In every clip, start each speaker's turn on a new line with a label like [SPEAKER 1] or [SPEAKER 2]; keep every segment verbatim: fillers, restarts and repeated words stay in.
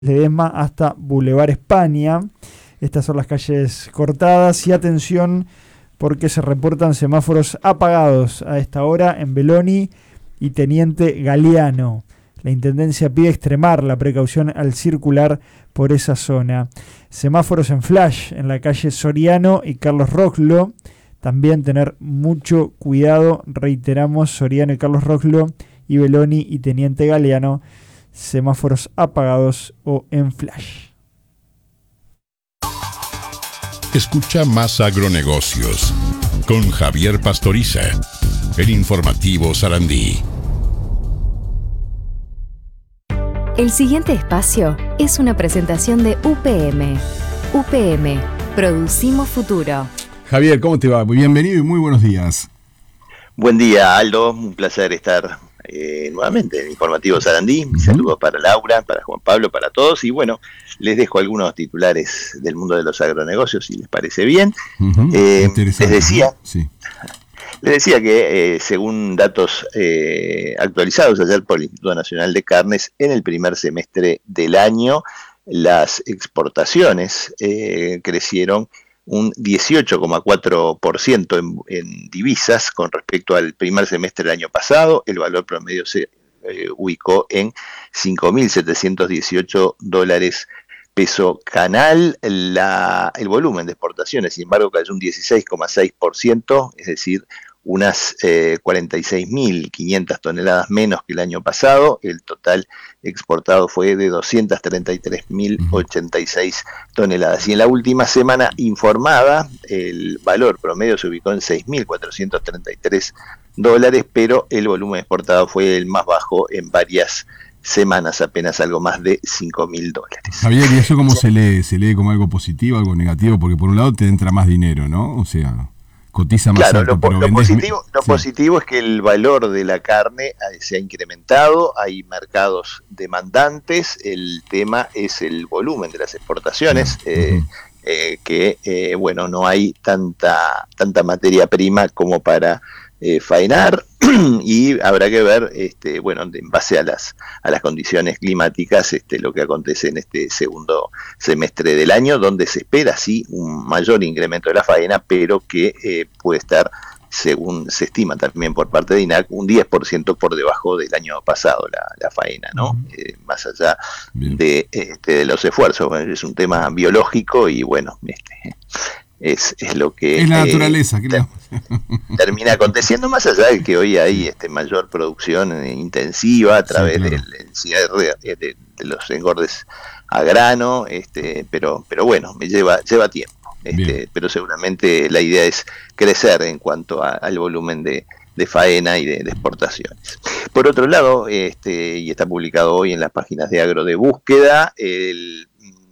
[SPEAKER 1] Ledesma hasta Boulevard España. Estas son las calles cortadas y atención porque se reportan semáforos apagados a esta hora en Beloni y Teniente Galeano. La Intendencia pide extremar la precaución al circular por esa zona. Semáforos en flash en la calle Soriano y Carlos Roslo. También tener mucho cuidado, reiteramos, Soriano y Carlos Roslo y Beloni y Teniente Galeano. Semáforos apagados o en flash.
[SPEAKER 2] Escucha Más Agronegocios con Javier Pastoriza, el informativo Sarandí.
[SPEAKER 3] El siguiente espacio es una presentación de U P M. U P M, producimos futuro.
[SPEAKER 4] Javier, ¿cómo te va? Muy bienvenido y muy buenos días.
[SPEAKER 5] Buen día, Aldo. Un placer estar eh, nuevamente en Informativo Sarandí. Mis uh-huh. saludos para Laura, para Juan Pablo, para todos. Y bueno, les dejo algunos titulares del mundo de los agronegocios, si les parece bien. Uh-huh. Eh, les decía, sí. les decía que eh, según datos eh, actualizados ayer por el Instituto Nacional de Carnes, en el primer semestre del año, las exportaciones eh, crecieron un dieciocho coma cuatro por ciento en, en divisas con respecto al primer semestre del año pasado. El valor promedio se eh, ubicó en cinco mil setecientos dieciocho dólares peso canal. La, el volumen de exportaciones, sin embargo, cayó un dieciséis coma seis por ciento, es decir, unas eh, cuarenta y seis mil quinientas toneladas menos que el año pasado. El total exportado fue de doscientas treinta y tres mil ochenta y seis toneladas. Y en la última semana informada, el valor promedio se ubicó en seis mil cuatrocientos treinta y tres dólares, pero el volumen exportado fue el más bajo en varias semanas, apenas algo más de cinco mil dólares.
[SPEAKER 4] Javier, ¿y eso cómo se lee? ¿Se lee como algo positivo, algo negativo? Porque por un lado te entra más dinero, ¿no? O sea, cotiza más
[SPEAKER 5] claro,
[SPEAKER 4] alto,
[SPEAKER 5] lo,
[SPEAKER 4] pero
[SPEAKER 5] lo,
[SPEAKER 4] vendés...
[SPEAKER 5] positivo, lo sí. positivo es que el valor de la carne se ha incrementado, hay mercados demandantes, el tema es el volumen de las exportaciones, uh-huh. eh, eh, que eh, bueno, no hay tanta, tanta materia prima como para eh, faenar, y habrá que ver, este, bueno, en base a las a las condiciones climáticas, este, lo que acontece en este segundo semestre del año, donde se espera sí un mayor incremento de la faena, pero que eh, puede estar, según se estima también por parte de I N A C, un diez por ciento por debajo del año pasado la, la faena, ¿no? Uh-huh. Eh, más allá de, este, de los esfuerzos. Bueno, es un tema biológico y bueno, este Es, es lo que
[SPEAKER 4] es la naturaleza,
[SPEAKER 5] eh,
[SPEAKER 4] creo.
[SPEAKER 5] termina aconteciendo, más allá de que hoy hay este, mayor producción eh, intensiva a través sí, claro. del cierre de, de, de los engordes a grano, este, pero, pero bueno, me lleva, lleva tiempo, este, pero seguramente la idea es crecer en cuanto a, al volumen de, de faena y de, de exportaciones. Por otro lado, este, y está publicado hoy en las páginas de Agro de Búsqueda, el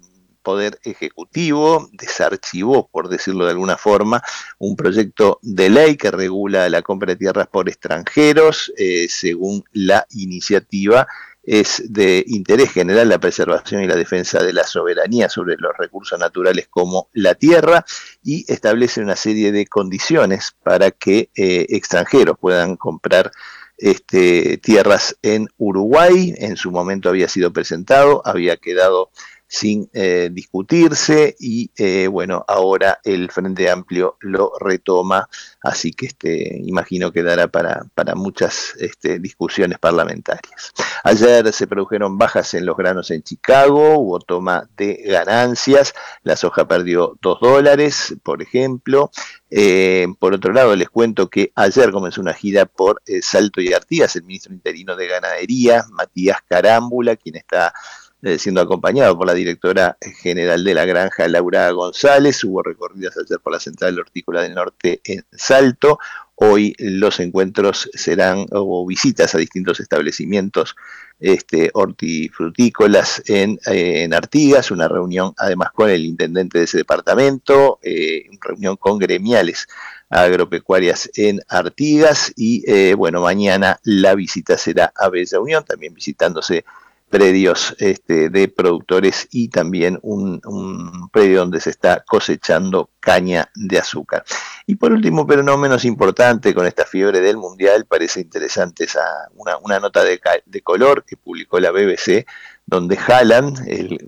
[SPEAKER 5] Poder Ejecutivo desarchivó, por decirlo de alguna forma, un proyecto de ley que regula la compra de tierras por extranjeros. Eh, según la iniciativa, es de interés general la preservación y la defensa de la soberanía sobre los recursos naturales como la tierra, y establece una serie de condiciones para que eh, extranjeros puedan comprar este, tierras en Uruguay. En su momento había sido presentado, había quedado sin eh, discutirse y eh, bueno, ahora el Frente Amplio lo retoma, así que este, imagino que dará para, para muchas este, discusiones parlamentarias. Ayer se produjeron bajas en los granos en Chicago, hubo toma de ganancias, la soja perdió dos dólares, por ejemplo. Eh, por otro lado, les cuento que ayer comenzó una gira por eh, Salto y Artigas, el ministro interino de Ganadería, Matías Carámbula, quien está Eh, siendo acompañado por la directora general de la granja, Laura González. Hubo recorridas ayer por la Central Hortícola del Norte en Salto. Hoy los encuentros serán, o visitas a distintos establecimientos este, hortifrutícolas en, eh, en Artigas, una reunión además con el intendente de ese departamento, eh, una reunión con gremiales agropecuarias en Artigas, y eh, bueno, mañana la visita será a Bella Unión, también visitándose predios este, de productores y también un, un predio donde se está cosechando caña de azúcar. Y por último, pero no menos importante, con esta fiebre del mundial, parece interesante esa, una, una nota de, de color que publicó la B B C, donde Haaland, el